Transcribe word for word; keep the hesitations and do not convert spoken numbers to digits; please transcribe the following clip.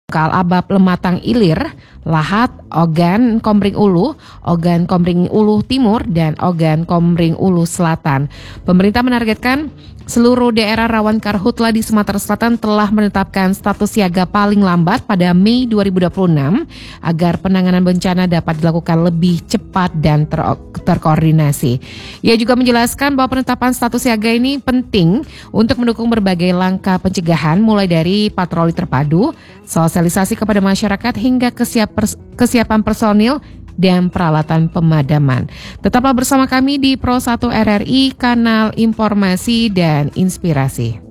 Kal Abab Lematang Ilir, Lahat, Ogan Komering Ulu, Ogan Komering Ulu Timur, dan Ogan Komering Ulu Selatan. Pemerintah menargetkan seluruh daerah rawan karhutla di Sumatera Selatan telah menetapkan status siaga paling lambat pada Mei dua ribu dua puluh enam agar penanganan bencana dapat dilakukan lebih cepat dan ter- terkoordinasi. Ia juga menjelaskan bahwa penetapan status siaga ini penting untuk mendukung berbagai langkah pencegahan mulai dari patroli terpadu, sosialisasi kepada masyarakat hingga kesiap pers- kesiapan personil dan peralatan pemadaman. Tetaplah bersama kami di Pro satu R R I, kanal informasi dan inspirasi.